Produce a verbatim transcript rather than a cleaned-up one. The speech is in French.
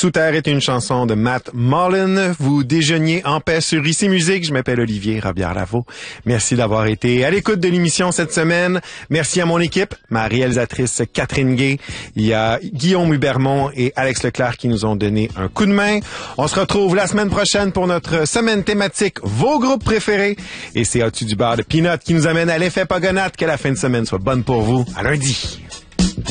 Sous terre est une chanson de Matt Mullen. Vous déjeuniez en paix sur Ici Musique. Je m'appelle Olivier Robillard-Lavaux. Merci d'avoir été à l'écoute de l'émission cette semaine. Merci à mon équipe, ma réalisatrice Catherine Gay. Il y a Guillaume Hubermont et Alex Leclerc qui nous ont donné un coup de main. On se retrouve la semaine prochaine pour notre semaine thématique Vos groupes préférés. Et c'est au-dessus du bar de Peanut qui nous amène à l'effet Pogonat. Que la fin de semaine soit bonne pour vous. À lundi.